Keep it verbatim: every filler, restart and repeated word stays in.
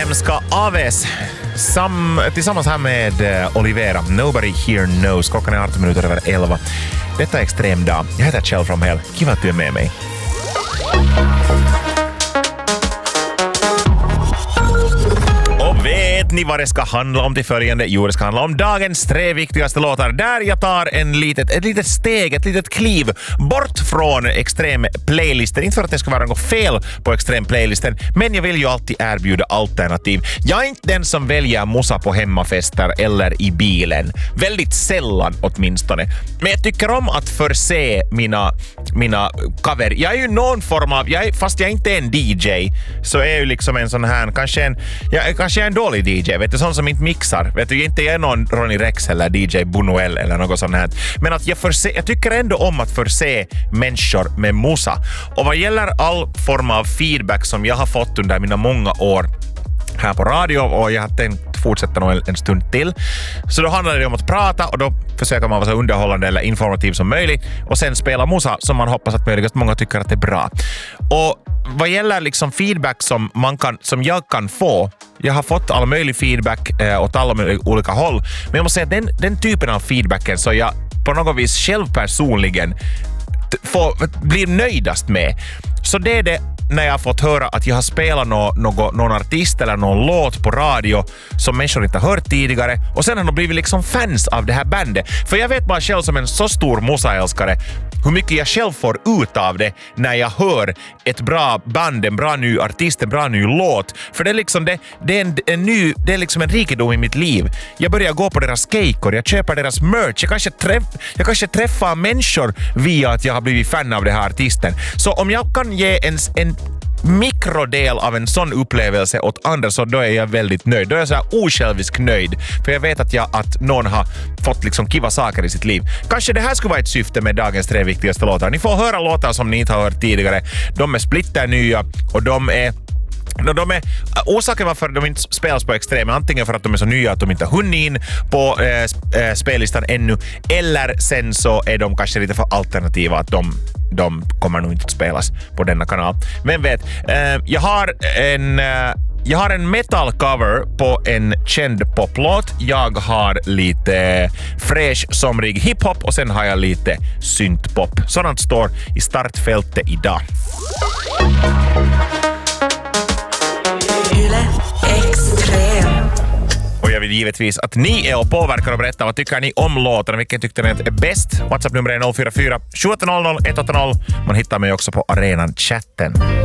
Hemska Aves sam, tillsammans här med uh, Olivera. Nobody here knows. Klockan är arton minuter över elva. Detta är Extrem dag. Jag heter Kjell from Hell. Kul att du är med mig. Vet ni vad det ska handla om till följande? Jo, det ska handla om dagens tre viktigaste låtar där jag tar en litet, ett litet steg, ett litet kliv bort från extrem playlisten. Inte för att det ska vara något fel på extrem playlisten, men jag vill ju alltid erbjuda alternativ. Jag är inte den som väljer musa på hemmafester eller i bilen. Väldigt sällan åtminstone. Men jag tycker om att förse mina, mina cover. Jag är ju någon form av, jag är, fast jag inte är en D J, så är jag ju liksom en sån här, kanske en, jag, kanske en dålig D J, vet du, sån som inte mixar. Vet du, inte jag är någon Ronny Rex eller D J Buñuel eller något sånt här. Men att jag, förse, jag tycker ändå om att förse människor med musa. Och vad gäller all form av feedback som jag har fått under mina många år här på radio, och jag har tänkt fortsätta nog en, en stund till. Så då handlar det om att prata, och då försöker man vara så underhållande eller informativ som möjligt, och sen spela musa som man hoppas att möjligast många tycker att det är bra. Och vad gäller liksom feedback som, man kan, som jag kan få, jag har fått all möjlig feedback eh, åt alla möjliga olika håll, men jag måste säga att den, den typen av feedbacken så jag på något vis själv personligen t- får, blir nöjdast med. Så det är det när jag har fått höra att jag har spelat no, no, någon artist eller någon låt på radio som människor inte har hört tidigare, och sen har de blivit liksom fans av det här bandet. För jag vet bara själv som en så stor musaälskare hur mycket jag själv får ut av det när jag hör ett bra band, en bra ny artist, en bra ny låt. För det är liksom, det, det är en, en ny, det är liksom en rikedom i mitt liv. Jag börjar gå på deras kejkor, jag köper deras merch, jag kanske, träff, jag kanske träffar människor via att jag har blivit fan av den här artisten. Så om jag kan ge en, en mikrodel av en sån upplevelse åt andra, så då är jag väldigt nöjd. Då är jag så här osjälvisk nöjd, för jag vet att, jag, att någon har fått liksom kiva saker i sitt liv. Kanske det här skulle vara ett syfte med dagens tre viktigaste låtar. Ni får höra låtar som ni inte har hört tidigare. De är splitternya och de är No, de är, orsaken varför de inte spelas på Extrem, antingen för att de är så nya att de inte har hunnit in på eh, spellistan ännu, eller sen så är de kanske lite för alternativa, att de, de kommer nog inte att spelas på denna kanal. Men vet, eh, jag har en eh, jag har en metal cover på en känd poplåt. Jag har lite fresh, somrig hiphop, och sen har jag lite syntpop. Sådant står i startfältet idag. Yle Extrem. Och jag vill givetvis att ni är och påverkar och berättar vad tycker ni om låtarna. Vilken tyckte ni är bäst? WhatsApp-nummer är noll fyra fyra sju åtta noll noll ett åtta noll. Man hittar mig också på arenan chatten.